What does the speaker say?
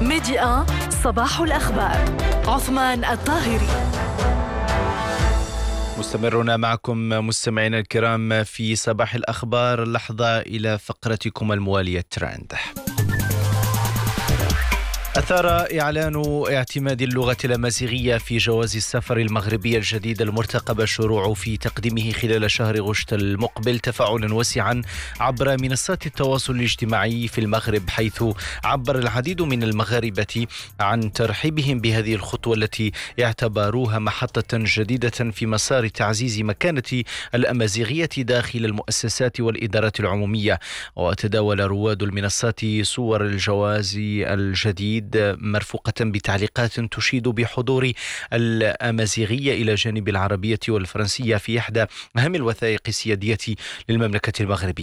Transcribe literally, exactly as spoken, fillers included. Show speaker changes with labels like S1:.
S1: ميديا صباح الأخبار. عثمان الطاهري.
S2: مستمرون معكم مستمعينا الكرام في صباح الأخبار. لحظة إلى فقرتكم الموالية ترند. أثار إعلان اعتماد اللغة الأمازيغية في جواز السفر المغربي الجديد المرتقب الشروع في تقديمه خلال شهر غشت المقبل تفاعلا واسعا عبر منصات التواصل الاجتماعي في المغرب، حيث عبر العديد من المغاربة عن ترحيبهم بهذه الخطوة التي اعتبروها محطة جديدة في مسار تعزيز مكانة الأمازيغية داخل المؤسسات والإدارات العمومية. وتداول رواد المنصات صور الجواز الجديد مرفوقة بتعليقات تشيد بحضور الأمازيغية إلى جانب العربية والفرنسية في إحدى أهم الوثائق السيادية للمملكة المغربية.